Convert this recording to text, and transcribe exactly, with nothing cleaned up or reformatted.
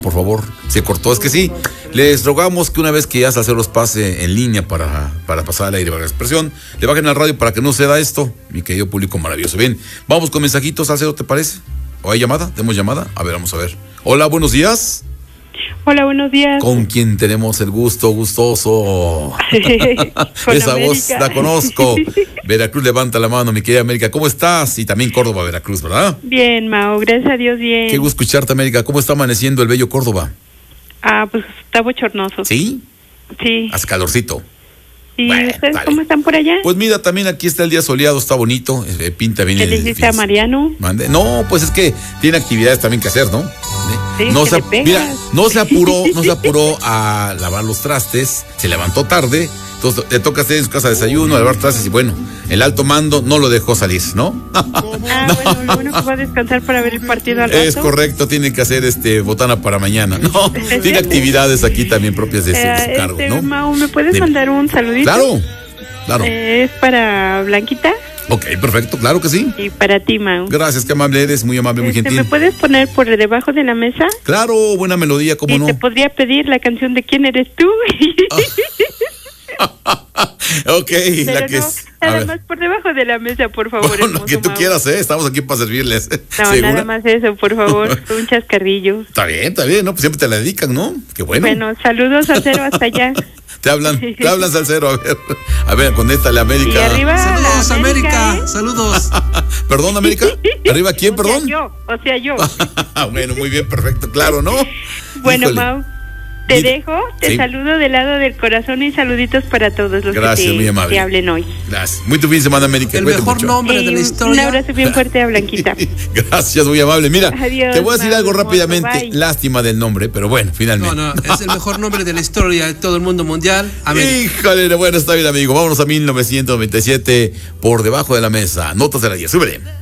Por favor, se cortó. Es que sí, les rogamos que una vez que ya Salceros pase en línea para, para pasar al aire para la expresión, le bajen al radio para que no ceda esto, mi querido público maravilloso. Bien, vamos con mensajitos, Salcero, ¿te parece? ¿O hay llamada? ¿Tenemos llamada? A ver, vamos a ver. Hola, buenos días. Hola, buenos días. ¿Con quién tenemos el gusto, gustoso? Esa América. voz la conozco. Veracruz, levanta la mano, mi querida América. ¿Cómo estás? Y también Córdoba, Veracruz, ¿verdad? Bien, Mao, gracias a Dios, bien. Qué gusto escucharte, América. ¿Cómo está amaneciendo el bello Córdoba? Ah, pues está bochornoso. ¿Sí? Sí. Hace calorcito. ¿Y Bueno, ustedes vale. cómo están por allá? Pues mira, también aquí está el día soleado, está bonito, eh, pinta bien ¿Qué el le hiciste a edificio. Mariano? Mande. No, pues es que tiene actividades también que hacer, ¿no? Sí, no que se, le pegas. mira, no se apuró, no se apuró a lavar los trastes, se levantó tarde, entonces le toca hacer en su casa desayuno, lavar trastes y bueno, el alto mando no lo dejó salir, ¿no? Ah, bueno, lo bueno que va a descansar para ver el partido al rato. Es correcto, tiene que hacer este botana para mañana. No, tiene actividades aquí también propias de, ese, de su Eh, cargo, este, ¿no? Mao, ¿me puedes Dime. mandar un saludito? Claro, claro. Eh, es para Blanquita Ok, perfecto, claro que sí. y para ti, Mao. Gracias, qué amable eres, muy amable, muy Este, gentil. ¿Me puedes poner por debajo de la mesa? Claro, buena melodía, cómo Y no. te podría pedir la canción de ¿Quién eres tú? Ok, Pero la que no, es. A nada ver. más por debajo de la mesa, por favor. Bueno, lo hermoso que tú Mao. quieras, ¿eh? Estamos aquí para servirles. No, ¿Segura? nada más eso, por favor. Un chascarrillo. Está bien, está bien, ¿no? Pues siempre te la dedican, ¿no? Qué bueno. Bueno, saludos a cero hasta allá. Te hablan, te hablan Salcero, a ver. A ver, conéctale a Y América. arriba Saludos, la América. ¿eh? Saludos. ¿Perdón, América? ¿Arriba quién, O perdón? sea, yo, o sea, yo. Bueno, muy bien, perfecto, claro, ¿no? Bueno, Híjole. Mau, te Mira, dejo, te sí. saludo del lado del corazón y saluditos para todos los Gracias, que muy te, amable. te hablen hoy. Gracias. Muy tu fin de semana, América. El Cuídate mejor mucho. nombre de Y la un historia. abrazo bien fuerte a Blanquita. Gracias, muy amable. Mira, Adiós, te voy a decir Mau, algo hermoso, rápidamente. bye. Lástima del nombre, pero bueno, finalmente. No, no, es el mejor nombre de la historia de todo el mundo mundial. América. Híjole, bueno, está bien, amigo. Vámonos a mil novecientos noventa y siete por debajo de la mesa. Notas de la diez. Súbele.